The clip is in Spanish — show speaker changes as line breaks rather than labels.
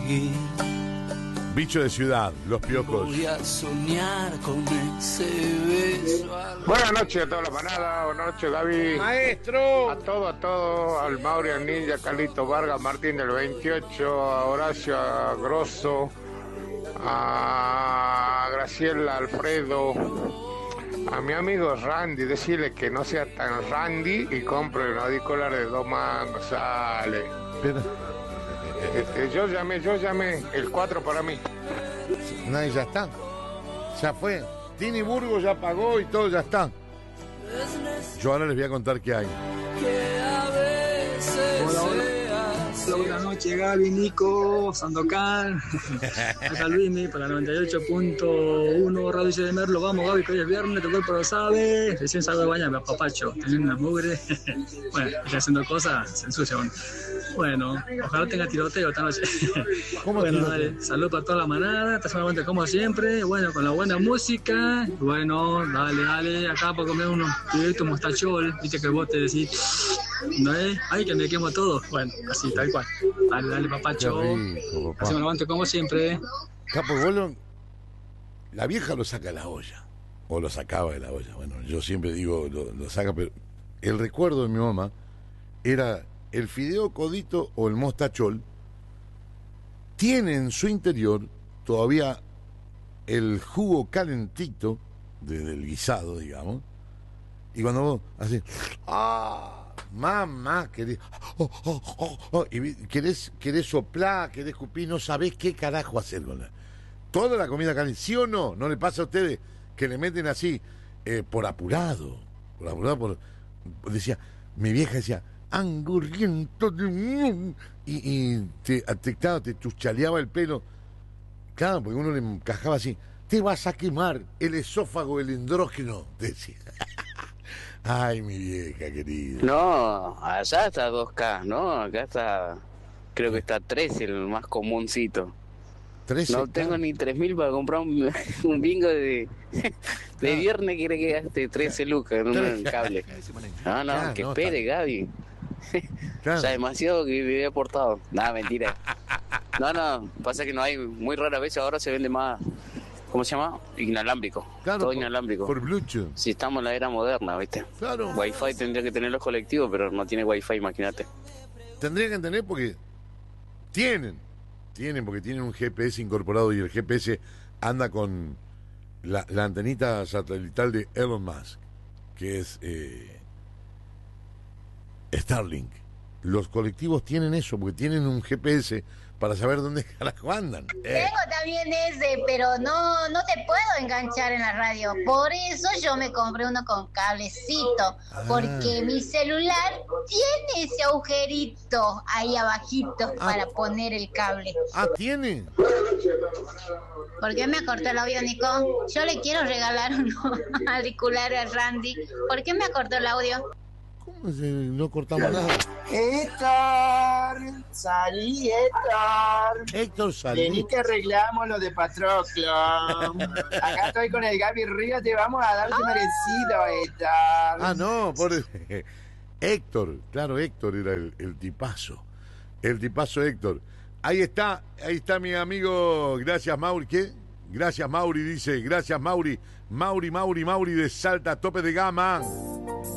seguir.
Bicho de ciudad, los piojos.
Voy a soñar con ese beso.
Buenas noches a toda la manada, buenas noches Gaby.
¡Maestro!
A todo, al Mauri, al Ninja, Carlito Vargas, Martín del 28, a Horacio, a Grosso, a Graciela, Alfredo, a mi amigo Randy, decirle que no sea tan Randy y compre un auricular de 2 mangos, sale.
Pero...
Yo llamé, el 4 para mí.
No, ya está. Ya fue. Tini Burgo ya pagó y todo ya está. Yo ahora les voy a contar qué hay.
Hola, buenas noches Gaby, Nico, Sandokan. Acá Luismi para 98.1 Radio C de Merlo. Vamos Gaby, que hoy es viernes, tu cuerpo lo sabe. Recién salgo de bañar, me apapacho, teniendo una mugre. Bueno, estoy haciendo cosas, se ensucia. Bueno, ojalá tenga tiroteo esta noche.
¿Cómo
bueno,
tiroteo?
dale, salud para toda la manada, te solamente como siempre. Bueno, con la buena música. Bueno, dale, acá para comer unos pibitos mostachol. Viste que vos te decís, no es, ay, que me quemo todo. Bueno, así, tal cual. Dale, papacho.
Qué rico, papá.
Así me levanto como siempre.
Capo, la vieja lo saca de la olla. O lo sacaba de la olla. Bueno, yo siempre digo, lo saca, pero el recuerdo de mi mamá era el fideo codito o el mostachol. Tiene en su interior todavía el jugo calentito del guisado, digamos. Y cuando vos así, mamá, querés, y querés soplar, querés escupir, no sabés qué carajo hacer con toda la comida caliente, ¿sí o no? ¿No le pasa a ustedes que le meten así, por apurado, decía, mi vieja decía, angurriento de... y te chuchaleaba el pelo, claro, porque uno le encajaba así, te vas a quemar el esófago, el andrógeno, decía. Ay, mi vieja querida.
No, allá está 2K, ¿no? Acá está, creo que está 13, el más comuncito.
13,
no tengo ni 3.000 para comprar un bingo de viernes, quiere que gaste 13 lucas en un cable. No, que espere, Gaby.
Claro.
O sea, demasiado que me había aportado. Nada, mentira. No, pasa que no hay, muy rara vez ahora se vende más, ¿cómo se llama? Inalámbrico.
Claro,
todo inalámbrico.
Por Bluetooth.
Si estamos en la era moderna, ¿viste?
Claro.
Wi-Fi tendría que tener los colectivos, pero no tiene Wi-Fi, imagínate.
Tendría que tener porque tienen porque tienen un GPS incorporado y el GPS anda con la antenita satelital de Elon Musk, que es Starlink. Los colectivos tienen eso porque tienen un GPS para saber dónde carajo andan.
Tengo también ese, pero no te puedo enganchar en la radio. Por eso yo me compré uno con cablecito, porque mi celular tiene ese agujerito ahí abajito para poner el cable.
¿Tiene?
¿Por qué me cortó el audio, Nico? Yo le quiero regalar unos auriculares a Randy. ¿Por qué me cortó el audio?
¿Cómo se no cortamos nada?
Héctor, salí. Vení que arreglamos lo de Patroclo. Acá estoy con el Gaby Ríos, te vamos a dar tu merecido, Héctor.
No, por Héctor, claro, Héctor era el tipazo. El tipazo Héctor. Ahí está mi amigo, gracias Mauri, ¿qué? Gracias Mauri, dice, gracias Mauri de Salta, tope de gama.